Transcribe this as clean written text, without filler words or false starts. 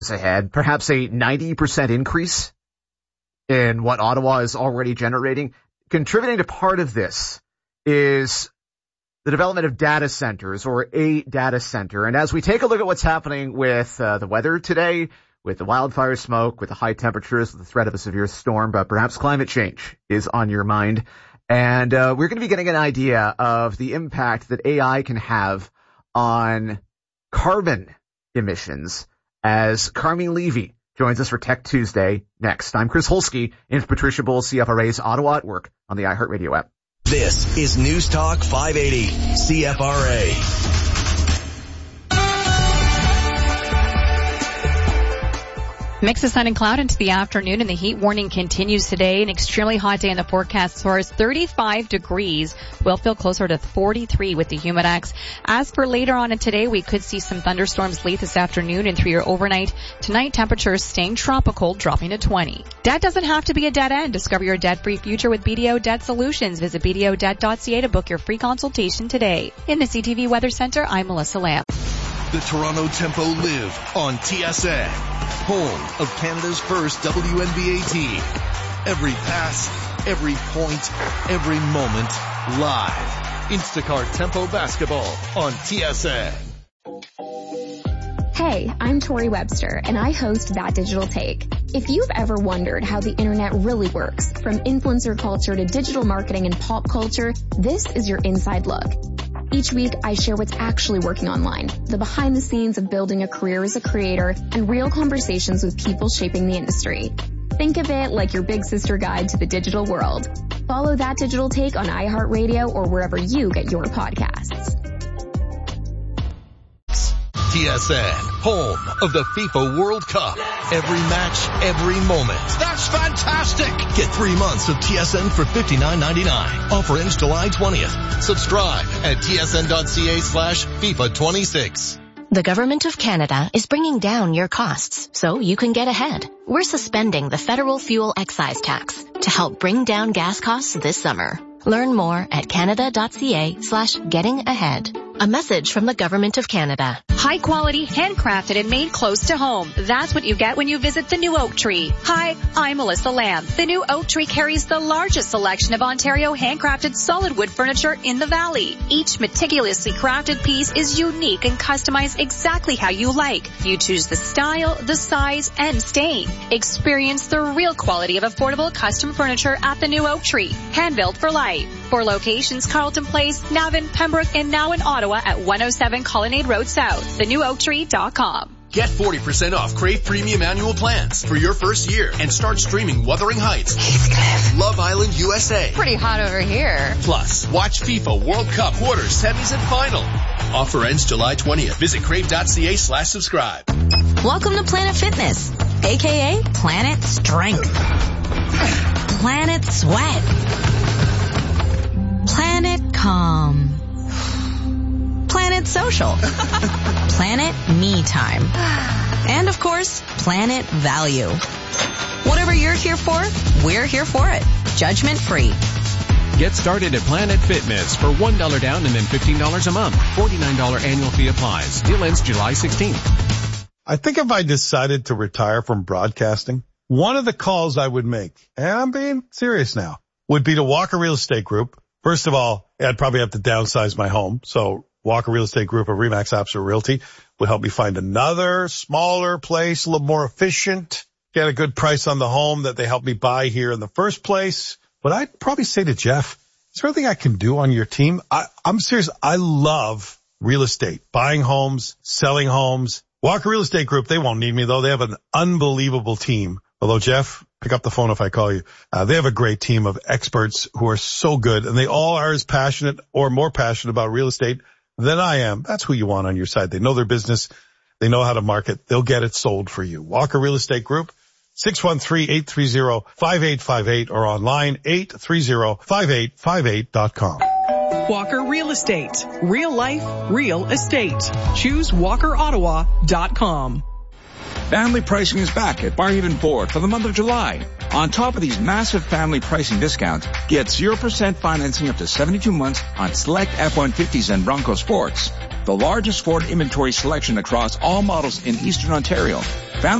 ahead, perhaps a 90% increase in what Ottawa is already generating. Contributing to part of this is the development of data centers, or a data center. And as we take a look at what's happening with the weather today, with the wildfire smoke, with the high temperatures, with the threat of a severe storm, but perhaps climate change is on your mind. And we're going to be getting an idea of the impact that AI can have on carbon emissions as Carmine Levy joins us for Tech Tuesday next. I'm Chris Holsky in for Patricia Bowles, CFRA's Ottawa at Work on the iHeartRadio app. This is News Talk 580 CFRA. Mix of sun and cloud into the afternoon, and the heat warning continues today. An extremely hot day in the forecast soars 35 degrees. We'll feel closer to 43 with the Humidex. As for later on in today, we could see some thunderstorms late this afternoon and through your overnight. Tonight, temperatures staying tropical, dropping to 20. Debt doesn't have to be a dead end. Discover your debt-free future with BDO Debt Solutions. Visit BDOdebt.ca to book your free consultation today. In the CTV Weather Center, I'm Melissa Lamb. The Toronto Tempo live on TSN, home of Canada's first WNBA team. Every pass, every point, every moment, live. Instacart Tempo Basketball on TSN. Hey, I'm Tori Webster, and I host That Digital Take. If you've ever wondered how the internet really works, from influencer culture to digital marketing and pop culture, this is your inside look. Each week, I share what's actually working online, the behind the scenes of building a career as a creator, and real conversations with people shaping the industry. Think of it like your big sister guide to the digital world. Follow That Digital Take on iHeartRadio or wherever you get your podcasts. TSN, home of the FIFA World Cup. Every match, every moment. That's fantastic! Get 3 months of TSN for $59.99. Offer ends July 20th. Subscribe at tsn.ca/FIFA26. The Government of Canada is bringing down your costs so you can get ahead. We're suspending the federal fuel excise tax to help bring down gas costs this summer. Learn more at canada.ca/getting-ahead. A message from the Government of Canada. High quality, handcrafted, and made close to home. That's what you get when you visit the new Oak Tree. Hi, I'm Melissa Lamb. The new Oak Tree carries the largest selection of Ontario handcrafted solid wood furniture in the Valley. Each meticulously crafted piece is unique and customized exactly how you like. You choose the style, the size, and stain. Experience the real quality of affordable custom furniture at the new Oak Tree. Hand-built for life. For locations, Carleton Place, Navan, Pembroke, and now in Ottawa at 107 Colonnade Road South. TheNewOakTree.com. Get 40% off Crave Premium Annual Plans for your first year and start streaming Wuthering Heights, Love Island USA. Pretty hot over here. Plus, watch FIFA World Cup quarters, semis, and final. Offer ends July 20th. Visit crave.ca/subscribe. Welcome to Planet Fitness, aka Planet Strength, Planet Sweat, Planet Calm, Planet Social, Planet Me Time, and of course, Planet Value. Whatever you're here for, we're here for it. Judgment free. Get started at Planet Fitness for $1 down and then $15 a month. $49 annual fee applies. Deal ends July 16th. I think if I decided to retire from broadcasting, one of the calls I would make, and I'm being serious now, would be to Walker Real Estate Group. First of all, I'd probably have to downsize my home. So Walker Real Estate Group of RE/MAX Absolute Realty would help me find another smaller place, a little more efficient, get a good price on the home that they helped me buy here in the first place. But I'd probably say to Jeff, is there anything I can do on your team? I'm serious. I love real estate, buying homes, selling homes. Walker Real Estate Group, they won't need me though. They have an unbelievable team. Although Jeff, pick up the phone if I call you. They have a great team of experts who are so good, and they all are as passionate or more passionate about real estate than I am. That's who you want on your side. They know their business. They know how to market. They'll get it sold for you. Walker Real Estate Group, 613-830-5858 or online 830-5858.com. Walker Real Estate. Real life, real estate. Choose WalkerOttawa.com. Family pricing is back at Barrhaven Ford for the month of July. On top of these massive family pricing discounts, get 0% financing up to 72 months on select F-150s and Bronco Sports. The largest Ford inventory selection across all models in Eastern Ontario.